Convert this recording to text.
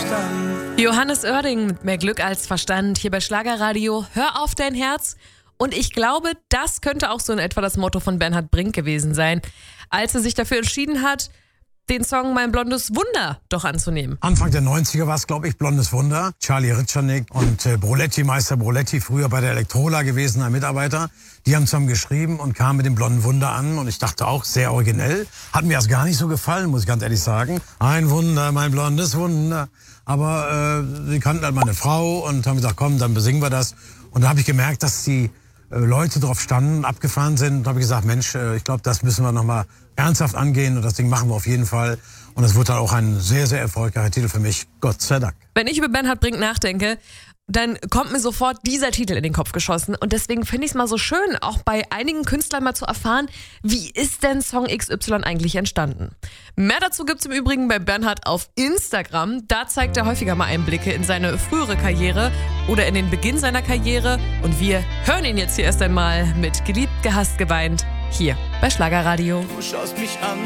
Verstand. Johannes Oerding mit Mehr Glück als Verstand hier bei Schlagerradio. Hör auf dein Herz. Und ich glaube, das könnte auch so in etwa das Motto von Bernhard Brink gewesen sein, als er sich dafür entschieden hat, den Song Mein blondes Wunder doch anzunehmen. Anfang der 90er war es, glaube ich, Blondes Wunder. Charlie Ritscharnik und Broletti, Meister Broletti, früher bei der Elektrola gewesen, ein Mitarbeiter. Die haben zusammen geschrieben und kamen mit dem Blonden Wunder an. Und ich dachte auch, sehr originell. Hat mir erst gar nicht so gefallen, muss ich ganz ehrlich sagen. Ein Wunder, mein blondes Wunder. Aber sie kannten halt meine Frau und haben gesagt, komm, dann besingen wir das. Und da habe ich gemerkt, dass die Leute drauf standen, abgefahren sind. Und habe ich gesagt, Mensch, ich glaube, das müssen wir nochmal ernsthaft angehen. Und das Ding machen wir auf jeden Fall. Und das wird dann auch ein sehr, sehr erfolgreicher Titel für mich. Gott sei Dank. Wenn ich über Bernhard Brink nachdenke, dann kommt mir sofort dieser Titel in den Kopf geschossen. Und deswegen finde ich es mal so schön, auch bei einigen Künstlern mal zu erfahren, wie ist denn Song XY eigentlich entstanden. Mehr dazu gibt's im Übrigen bei Bernhard auf Instagram. Da zeigt er häufiger mal Einblicke in seine frühere Karriere oder in den Beginn seiner Karriere. Und wir hören ihn jetzt hier erst einmal mit Geliebt, gehasst, geweint hier bei Schlagerradio. Du schaust mich an.